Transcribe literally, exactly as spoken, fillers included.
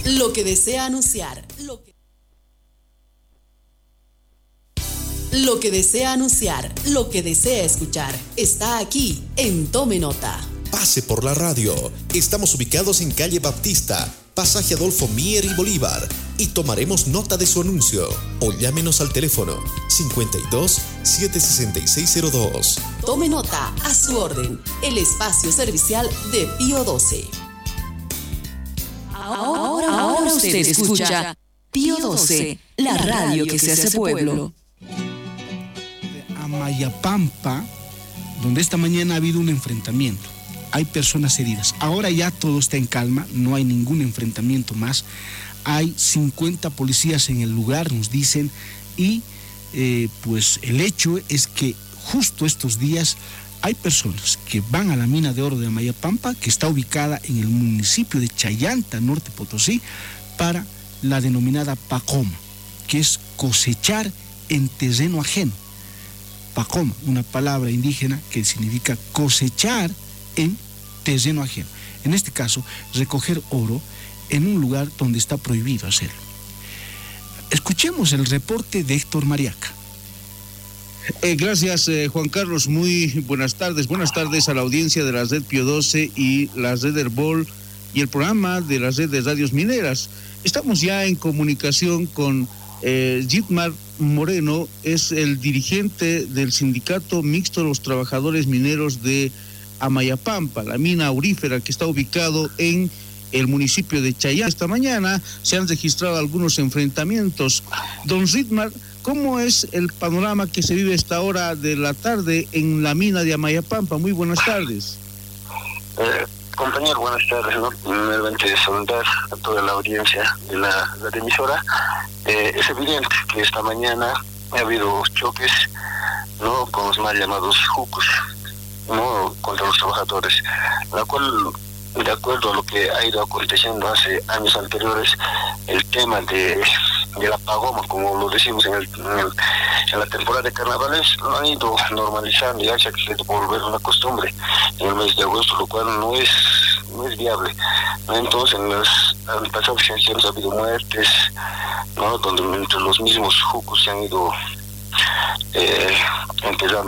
Lo que desea anunciar, lo que... Lo que desea anunciar, lo que desea escuchar, está aquí en Tome Nota. Pase por la radio. Estamos ubicados en calle Baptista, pasaje Adolfo Mier y Bolívar, y tomaremos nota de su anuncio. O llámenos al teléfono cincuenta y dos, setecientos sesenta y seis cero dos. Tome Nota, a su orden, el espacio servicial de Pío doce. Ahora, ahora usted escucha Pío doce, la radio que se hace pueblo. Amayapampa, donde esta mañana ha habido un enfrentamiento. Hay personas heridas. Ahora ya todo está en calma, no hay ningún enfrentamiento más. Hay cincuenta policías en el lugar, nos dicen, y eh, pues el hecho es que justo estos días hay personas que van a la mina de oro de Amayapampa, que está ubicada en el municipio de Chayanta, Norte Potosí, para la denominada pacoma, que es cosechar en terreno ajeno. Pacoma, una palabra indígena que significa cosechar en terreno ajeno. En este caso, recoger oro en un lugar donde está prohibido hacerlo. Escuchemos el reporte de Héctor Mariaca. Eh, gracias, eh, Juan Carlos. Muy buenas tardes. Buenas tardes a la audiencia de la red Pío doce y la red Herbol y el programa de la red de radios mineras. Estamos ya en comunicación con eh, Yitmar Moreno, es el dirigente del sindicato mixto de los trabajadores mineros de Amayapampa, la mina aurífera que está ubicado en el municipio de Chayán. Esta mañana se han registrado algunos enfrentamientos. Don Yitmar, ¿cómo es el panorama que se vive a esta hora de la tarde en la mina de Amayapampa? Muy buenas tardes. Eh, compañero, buenas tardes, ¿no? Primeramente saludar a toda la audiencia de la, la emisora. Eh, es evidente que esta mañana ha habido choques, ¿no?, con los mal llamados jucos, ¿no?, contra los trabajadores, la cual, de acuerdo a lo que ha ido aconteciendo hace años anteriores, el tema de, de la pagoma, como lo decimos en, el, en, el, en la temporada de carnavales, lo han ido normalizando, ya se ha querido volver una costumbre en el mes de agosto, lo cual no es no es viable, ¿no? Entonces en las, en las pasadas elecciones ha habido muertes, ¿no?, donde entre los mismos jucos se han ido eh, empezando